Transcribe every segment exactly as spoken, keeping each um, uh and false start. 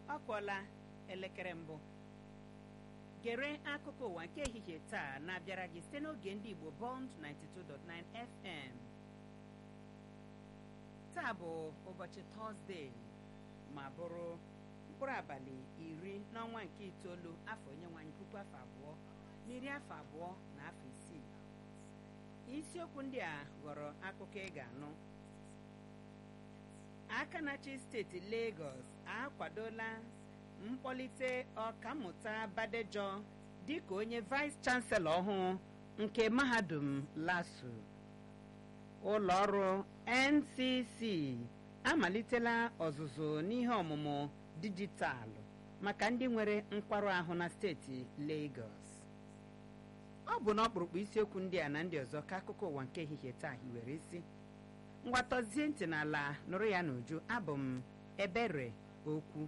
ọ kụọla elekere mbụ. Gere akụkọ ụwa nke ehihie taa na-abịara gị site n'oge ndị Igbo Bond ninety-two point nine F M. Taa bụ ụbọchị Tọzdee ma bụrụ mkpụrụ abalị iri n'ọnwa nke itoolu afọ onye nwanyị puku afọ abụọ na iri afọ abụọ na afọ isii. Isiokwu ndị a ghọrọ akụkọ ị ga-anụ. Aka na-achị steeti Lagos akwadola mkpọlite ọkammụta Badejo dịka onye Vice Chancellor ọhụụ nke mahadum LASU. Ụlọ ọrụ N C C amalitela ọzụzụ n'ihe ọmụmụ dijitalụ maka ndị nwere nkwarụ ahụ na steeti Lagos. Ọ bụ n'ọkpụrụkpụ isiokwu ndị a na ndị ọzọ ka akụkọ ụwa nke ehihie taa hiwere isi. Ngwatọzie ntị n'ala nụrụ ya n'uju. Abụ m Ebere Okwu.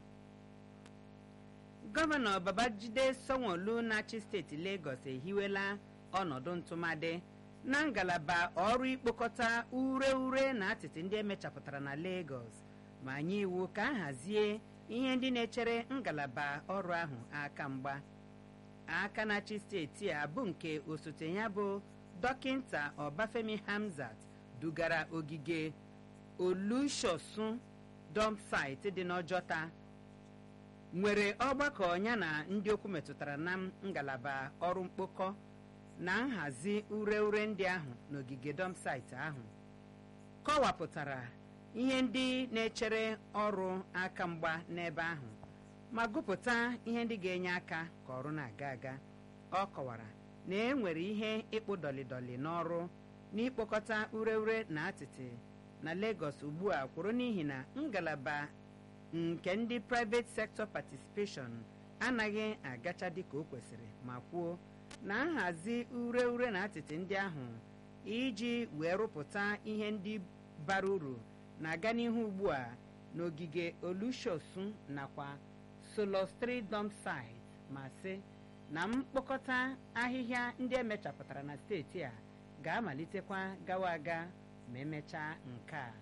Gọvanọ Babajide Sanwo-Olu na-achị steeti Lagos ehiwela ọnọdụ ntụmadị na ngalaba ọrụ ikpokọta ure ure na atịtị ndị emechapụtara na Lagos ma nye iwu ka a hazie ihe ndị na-echere ngalaba ọrụ ahụ aka mgba. Aka na-achị steeti a bụ nke osote ya bụ Dọkịnta Ọbafemi Hamzat dugara ogige Olusosun dump site dị n'Ọjọta, nwere ọgbakọ ya na ndị okwu metụtara na ngalaba ọrụ mkpokọ na nhazi ure ure ndị ahụ n'ogige dump site ahụ, kọwapụtara ihe ndị na-echere ọrụ aka mgba n'ebe ahụ ma gụpụta ihe ndị ga-enye aka ka ọrụ na-aga aga. Ọ kọwara na e nwere ihe ịkpụ dọlịdọlị n'ọrụ n'ikpokọta ure ure na atịtị na Lagos ugbu a kwụrụ n'ihi na ngalaba nke ndị private sector participation anaghị agacha dịka o kwesịrị, ma kwuo na nhazi ure ure na atịtị ndị ahụ iji wee rụpụta ihe ndị bara uru na-aga n'ihu ugbu a n'ogige Olusosun nakwa Solostri dump site, ma sị na mkpokọta ahịhịa ndị emechapụtara na steeti a ga-amalitekwa gawa aga ma emechaa nke a.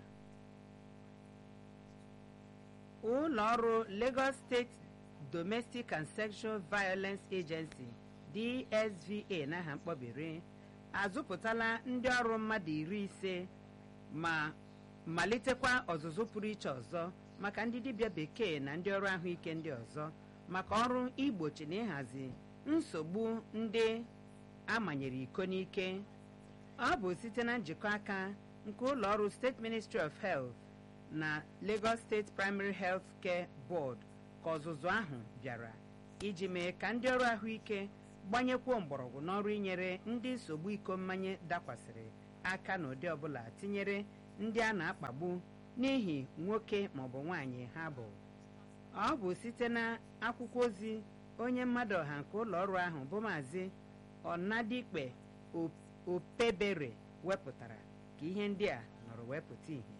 Ụlọ ọrụ Lagos State Domestic and Sexual Violence Agency D S V A n'aha mkpọbiri azụpụtala ndị ọrụ mmadụ iri ise ma malitekwa ọzụzụ pụrụ iche ọzọ maka ndị dibịa bekee na ndị ọrụ ahụike ndị ọzọ maka ọrụ igbochi na ịhazi nsogbu ndị amanyere iko n'ike. Ọ bụ site na njikọ aka nke ụlọ ọrụ State Ministry of Health na Lagos State Primary Health Care Board ka ọzụzụ ahụ bịara iji mee ka ndị ọrụ ahụike gbanyekwuo mgbọrọgwụ n'ọrụ inyere ndị nsogbu iko mmanye dakwasịrị aka n'ụdị ọbụla, tinyere ndị a na-akpagbu n'ihi nwoke maọbụ nwaanyị ha bụ. Ọ bụ site na akwụkwọ ozi onye mmadụ ọha nke ụlọ ọrụ ahụ bụ Maazị Ọnadikpe Opebere wepụtara ka ihe ndị a nọrọ wepụta ihe.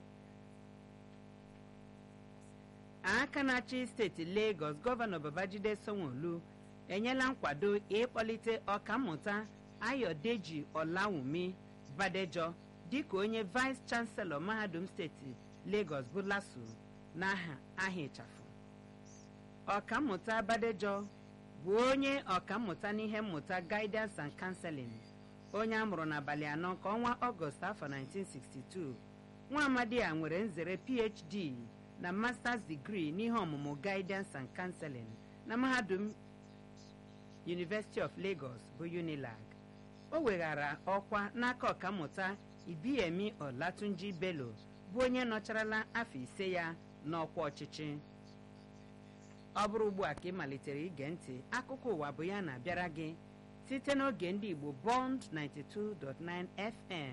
Aka na-achị steeti Lagos Gọvanọ Babajide Sanwo-Olu enyela nkwado ịkpọlite ọkammụta Ayodeji Olawumi Badejo dịka onye Vice Chancellor mahadum steeti Lagos bụ LASU n'aha aha ịchafụ. Ọkammụta Badejo bụ onye ọkammụta n'ihe mmụta Guidance and Counseling, onye a mụrụ n'abalị anọ nke ọnwa Ọgọst afọ nineteen sixty-two. Nwa amadi a nwere nzere P H D na Master's Degree n'ihe ọmụmụ Guidance and Counseling na mahadum University of Lagos bụ UNILAG. O weghara ọkwa n'aka ọkammụta Ibiyemi Olatunji Bello bụ onye nọcharala afọ ise ya n'ọkwa ọchịchị. Ọ bụrụ ugbu a ka ị malitere ige ntị, akụkọ ụwa bụ ya na-abịara gị site n'oge ndị Igbo Bond ninety-two point nine F M.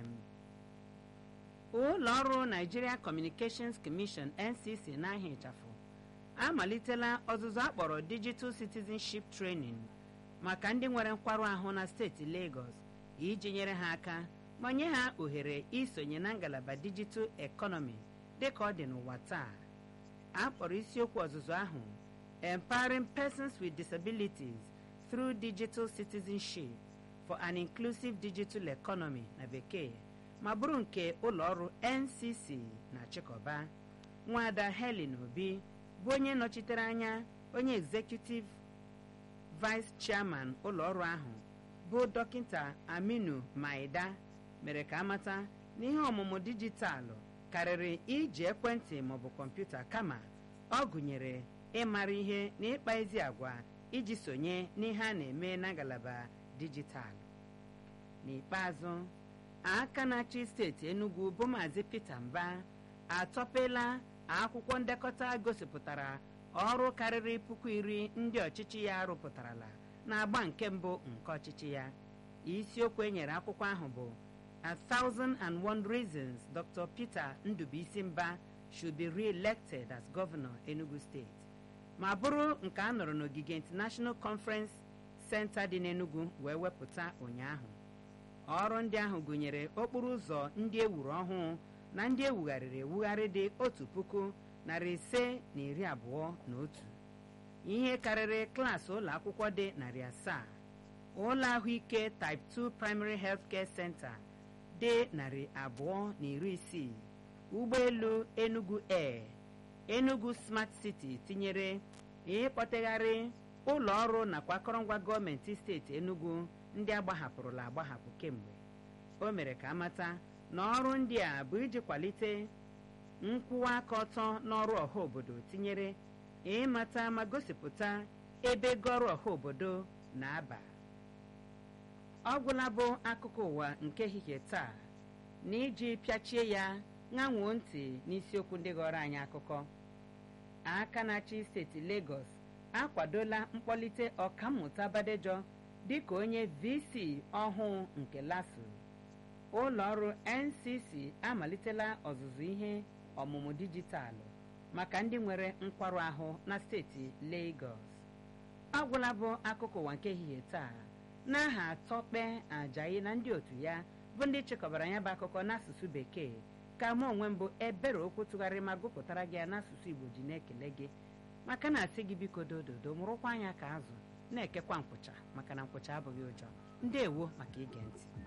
Ụlọ ọrụ Nigeria Communications Commission N C C n'ahịa ịchafụ amalitela ọzụzụ akpọrọ Digital Citizenship Training maka ndị nwere nkwarụ ahụ na steeti Lagos iji nyere ha aka ma nye ha ohere isonye na ngalaba digital economy dịka ọ dị n'ụwa taa. A kpọrọ isiokwu ọzụzụ ahụ Empowering Persons with Disabilities Through Digital Citizenship for an Inclusive Digital Economy na bekee, ma bụrụ nke ụlọọrụ N C C na Chikoba. Nwada Helen Obi bụ onye nọchitere anya onye executive vice chairman ụlọọrụ ahụ bụ dọkịta Aminu Maida mere ka amata na ihe ọmụmụ dijitalụ karịrị iji ekwentị maọbụ kọmputa kama ọ gụnyere ịmara ihe na ịkpa ezi agwa iji sonye n'ihe a na-eme na ngalaba dijitalụ. N'ikpeazụ, aka na-achị steeti Enugu bụ Maazị Peter Mba atọpela akwụkwọ ndekọta gosipụtara ọrụ karịrị puku iri ndị ọchịchị ya rụpụtarala n'agba nke mbụ nke ọchịchị ya. Isiokwu e nyere akwụkwọ ahụ bụ A Thousand and One Reasons Doctor Peter Ndubuisi Mba Should Be Re-elected as Governor Enugu State, ma bụrụ nke a nọrọ n'ogige International Conference Center dị n'Enugu wee wepụta ụnyaahụ. Ọrụ ndị ahụ gụnyere okporo ụzọ ndị ewuru ọhụụ na ndị ewugharịrị ewugharị dị otu puku narị ise na iri abụọ na otu, ihe karịrị klaasị ụlọ akwụkwọ dị narị asaa, ụlọ ahụike Type two Primary Health Care Center dị narị abụọ na iri isii, ụgbọelu Enugu Air, Enugu Smart City, tinyere ịkpọtegharị ụlọ ọrụ nakwa akọrọngwa gọọmenti steeti Enugu ndị agbahapụrụla agbahapụ kemgbe. O mere ka amata na ọrụ ndị a bụ iji kwalite nkwụwa aka ọtọ n'ọrụ ọha obodo, tinyere ịmata ma gosipụta ebe ego ọrụ ọha obodo na-aba. Ọ gwụla bụ akụkọ ụwa nke ehihie taa, na iji pịachie ya ṅanwuo ntị n'isiokwu ndị ghọrọ anyị akụkọ. Aka na-achị steeti Lagos akwadola mkpọlite ọkammụta Badejo dịka onye V C ọhụụ nke LASU. Ụlọ ọrụ N C C amalitela ọzụzụ ihe ọmụmụ dijitalụ maka ndị nwere nkwarụ ahụ na steeti Lagos. Ọ gwụla bụ akụkọ ụwa nke ehihie taa, n'aha Tope Ajayi na ndị otu ya bụ ndị chịkọbara ya bụ akụkọ n'asụsụ Bekee, ka mụ onwe mbụ Ebere Okwu tụgharị ma gụpụtara gị ya n'asụsụ Igbo ji na-ekele gị maka na asị gị biko dododo mụrụkwa anya ka azụ na-ekekwa nkwụcha maka na nkwụcha abụghị ụjọ. Ndeewo maka ige ntị.